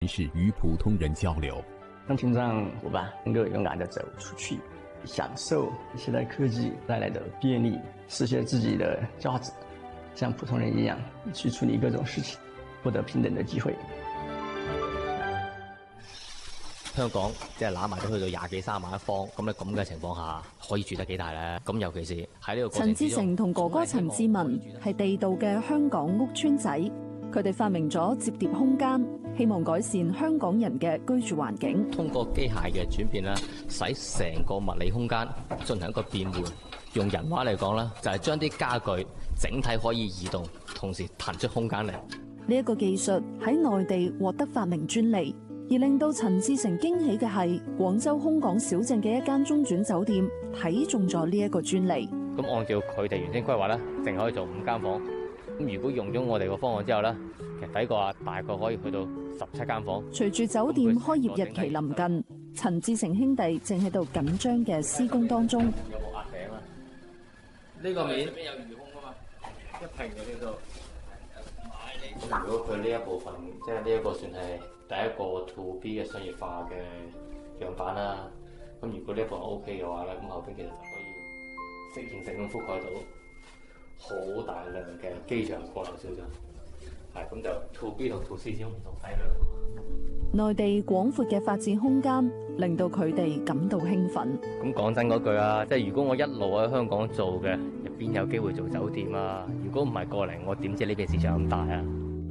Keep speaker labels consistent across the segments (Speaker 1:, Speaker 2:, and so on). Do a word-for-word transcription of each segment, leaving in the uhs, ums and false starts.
Speaker 1: 是与普通人交流，
Speaker 2: 让听障伙伴能夠勇敢地走出去，享受現代科技帶來的便利，實現自己的價值，像普通人一樣去處理各種事情，獲得平等的機會。
Speaker 3: 香港即係攬埋都去到廿幾三萬一方，咁咧咁嘅情況下，可以住得幾大咧？咁尤其是喺呢個過程之中，
Speaker 4: 陳志成同哥哥陳志文係地道嘅香港屋邨仔，佢哋發明咗摺疊空間，希望改善香港人嘅居住環境。
Speaker 3: 通過機械嘅轉變啦，使成個物理空間進行一個變換。用人話嚟講啦，就係將啲家具整體可以移動，同時騰出空間嚟。
Speaker 4: 呢一個技術喺內地獲得發明專利。而令到陳志成驚喜嘅係，廣州空港小鎮嘅一間中轉酒店睇中咗呢一個專利。
Speaker 3: 咁按照佢哋原先規劃咧，淨可以做五間房。咁如果用咗我哋個方案之後咧，其實抵過啊，大概可以去到十七間房。
Speaker 4: 隨住酒店開業日期臨近，陳志成兄弟正喺度緊張嘅施工當中。
Speaker 3: 有冇壓頂啊？呢個面邊有魚空啊嘛，一平嘅呢度。如果佢呢一部分，即係呢一個算係第一個 to B 嘅商業化嘅樣板啦。咁如果呢一部分 OK 嘅話咧，咁後邊其實就可以適應性咁覆蓋到好大量嘅機場過流小鎮。係咁就 to B 同 to C 先唔同體量。
Speaker 4: 內地廣闊嘅發展空間令到佢哋感到興奮。
Speaker 3: 咁講真嗰句啊，即係如果我一路喺香港做嘅，入邊有機會做酒店啊？如果唔係過嚟，我點知呢邊市場咁大啊？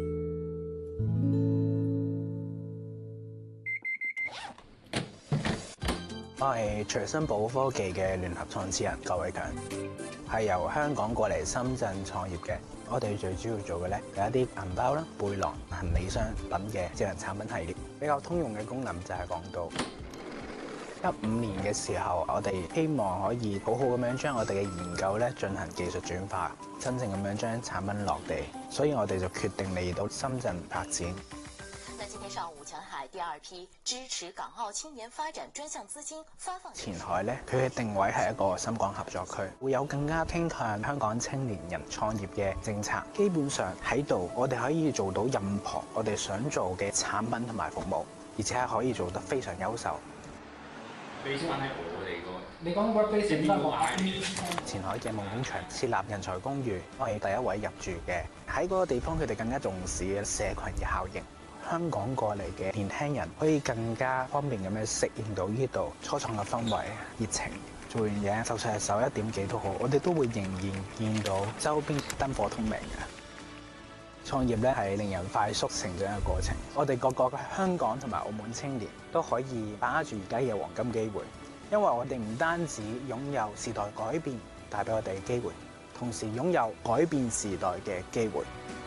Speaker 5: 我係隨身寶科技嘅聯合創始人郭偉強，係由香港過嚟深圳創業嘅。我哋最主要做嘅咧有一啲銀包啦、背囊、行李箱等嘅智能產品系列。比較通用嘅功能就係講到一五年嘅時候，我哋希望可以好好咁樣將我哋嘅研究咧進行技術轉化，真正咁樣將產品落地。所以我哋就決定嚟到深圳發展。
Speaker 6: 那今天上午，前海第二批支持港澳青年發展專項資金發放。
Speaker 5: 前海咧，佢嘅定位係一個深港合作區，會有更加傾向香港青年人創業嘅政策。基本上喺度，我哋可以做到任何我哋想做嘅產品同埋服務，而且係可以做得非常優秀。
Speaker 7: 你先問係我哋個，你講 workplace 點樣？
Speaker 5: 前海嘅夢工場設立人才公寓，我係第一位入住嘅。喺嗰個地方，佢哋更加重視嘅社群嘅效應。香港過嚟嘅年輕人可以更加方便咁樣適應到呢度初創嘅氛圍、熱情。做完嘢，就算係十一點幾都好，我哋都會仍然見到周邊燈火通明嘅。創業咧係令人快速成長嘅過程。我哋個個嘅香港同埋澳門青年都可以把握住而家嘅黃金機會，因為我哋唔單止擁有時代改變帶俾我哋嘅機會，同時擁有改變時代嘅機會。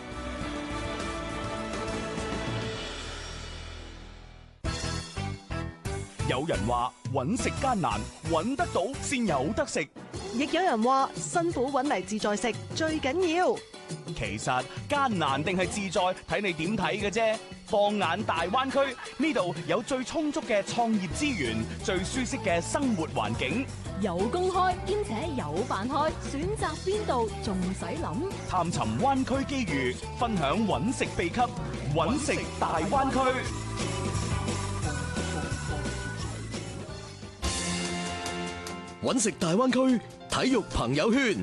Speaker 8: 有人話揾食艱難，揾得到先有得食；
Speaker 9: 亦有人話辛苦揾嚟自在食最緊要。
Speaker 8: 其實艱難定係自在，睇你點睇嘅啫。放眼大灣區，呢度有最充足嘅創業資源，最舒適嘅生活環境，
Speaker 10: 有工開兼且有飯開，選擇邊度仲使諗？
Speaker 8: 探尋灣區機遇，分享揾食秘笈，揾食大灣區。
Speaker 11: 揾食大灣區體育朋友圈，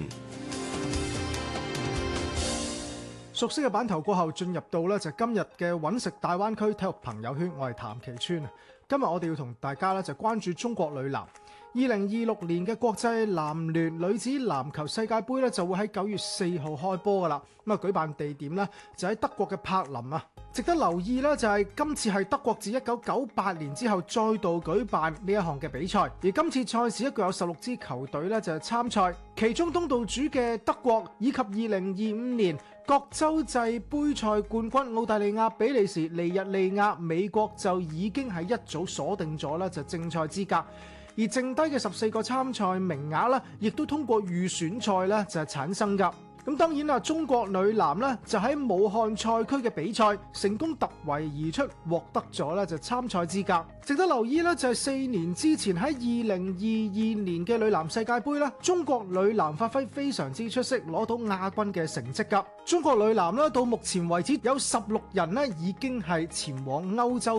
Speaker 12: 熟悉嘅版頭過後，進入到咧就今日嘅揾食大灣區體育朋友圈，我係譚其川啊。今日我哋要同大家咧就關注中國女籃二零二六年嘅國際籃聯女子籃球世界盃咧就會喺九月四號開波噶啦。咁啊，舉辦地點咧就喺德國嘅柏林啊。值得留意咧就係今次係德國自一九九八年之後再度舉辦呢一項嘅比賽，而今次賽事一共有十六支球隊咧就係參賽，其中東道主嘅德國以及二零二五年各洲際盃賽冠軍澳大利亞、比利時、尼日利亞、美國就已經係一早鎖定咗咧就正賽資格，而剩低嘅十四個參賽名額咧亦都通過預選賽咧就係產生噶。 咁當然啦，中國女籃呢就喺武漢賽區嘅比賽成功突圍而出，獲得咗呢就參賽資格。值得留意呢就係四年之前喺二零二二年嘅女籃世界盃啦，中國女籃發揮非常之出色，攞到亞軍嘅成績㗎。中國女籃呢到目前為止有十六人呢已經係前往歐洲